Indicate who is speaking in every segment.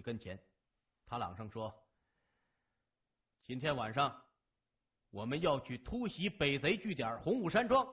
Speaker 1: 跟前，他朗声说：“今天晚上我们要去突袭北贼据点洪武山庄。”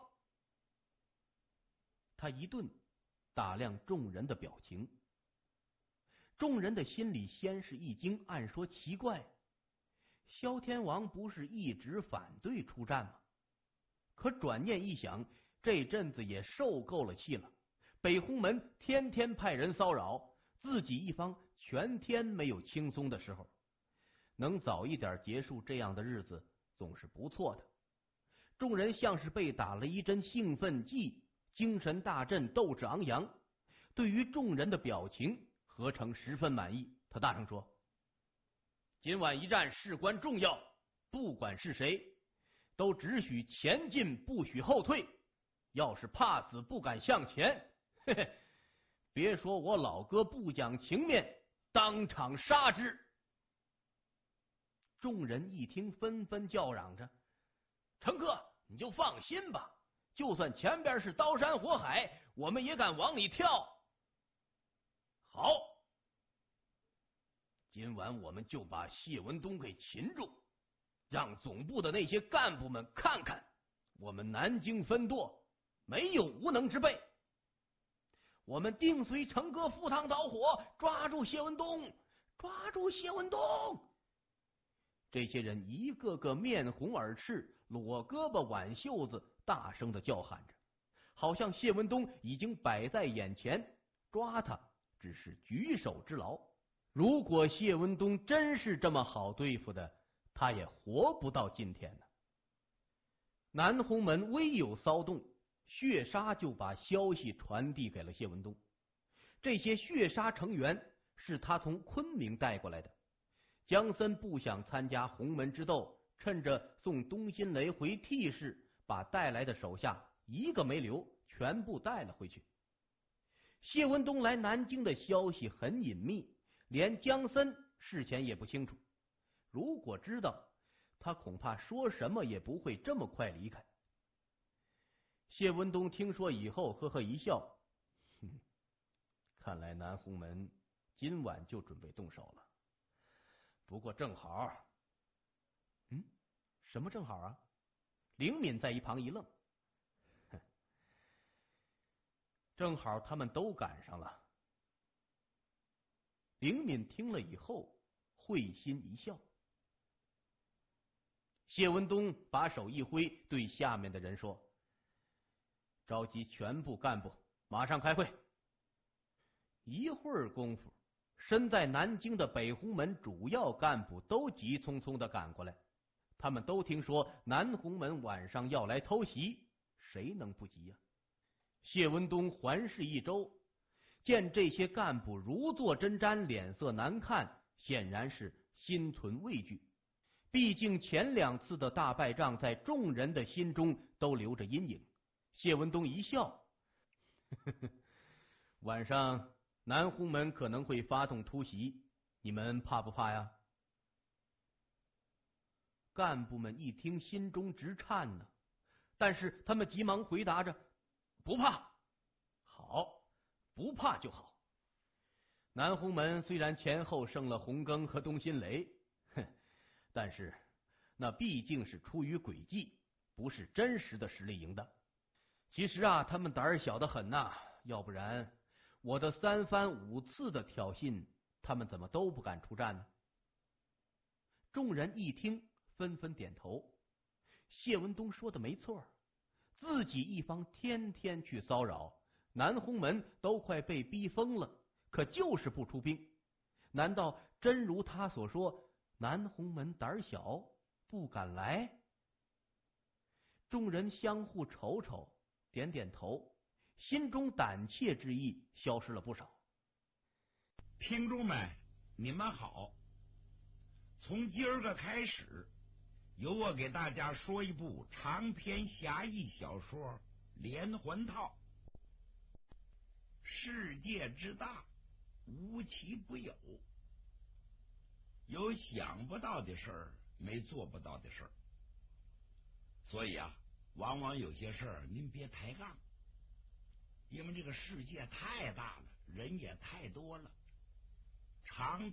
Speaker 1: 他一顿打量众人的表情，众人的心里先是一惊，暗说奇怪，萧天王不是一直反对出战吗？可转念一想，这阵子也受够了气了，北洪门天天派人骚扰，自己一方全天没有轻松的时候，能早一点结束这样的日子总是不错的。众人像是被打了一针兴奋剂，精神大振，斗志昂扬，对于众人的表情何成十分满意。他大声说：“今晚一战事关重要，不管是谁都只许前进，不许后退。要是怕死不敢向前，嘿嘿，别说我老哥不讲情面，当场杀之。”众人一听，纷纷叫嚷着：“成哥，你就放心吧，就算前边是刀山火海，我们也敢往里跳。”好，今晚我们就把谢文东给擒住，让总部的那些干部们看看，我们南京分舵没有无能之辈。我们定随成哥赴汤蹈火，抓住谢文东，抓住谢文东！这些人一个个面红耳赤，裸胳膊挽袖子，大声的叫喊着，好像谢文东已经摆在眼前，抓他只是举手之劳。如果谢文东真是这么好对付的，他也活不到今天呢。南洪门微有骚动，血杀就把消息传递给了谢文东。这些血杀成员是他从昆明带过来的。江森不想参加洪门之斗，趁着送东辛雷回替氏，把带来的手下一个没留，全部带了回去。谢文东来南京的消息很隐秘，连江森事前也不清楚。如果知道，他恐怕说什么也不会这么快离开。谢文东听说以后，呵呵一笑，看来南洪门今晚就准备动手了。不过正好。什么正好啊？灵敏在一旁一愣，正好他们都赶上了。灵敏听了以后会心一笑。谢文东把手一挥，对下面的人说：“召集全部干部，马上开会。”一会儿功夫，身在南京的北洪门主要干部都急匆匆的赶过来。他们都听说南洪门晚上要来偷袭，谁能不急呀？谢文东环视一周，见这些干部如坐针毡，脸色难看，显然是心存畏惧。毕竟前2次的大败仗在众人的心中都留着阴影。谢文东一笑，晚上南洪门可能会发动突袭，你们怕不怕呀？干部们一听，心中直颤呢，但是他们急忙回答着：“不怕。”好，不怕就好。南洪门虽然前后胜了洪庚和东辛雷，但是那毕竟是出于诡计，不是真实的实力赢的。其实啊，他们胆小的很呐，要不然我的3番5次的挑衅，他们怎么都不敢出战呢？众人一听，纷纷点头。谢文东说的没错，自己一方天天去骚扰，南洪门都快被逼疯了，可就是不出兵。难道真如他所说，南洪门胆小，不敢来？众人相互瞅瞅，点点头，心中胆怯之意消失了不少。
Speaker 2: 听众们，你们好，从今儿个开始，由我给大家说一部长篇侠义小说《连环套》。世界之大，无奇不有，有想不到的事儿，没做不到的事儿。所以啊，往往有些事儿您别抬杠，因为这个世界太大了，人也太多了，长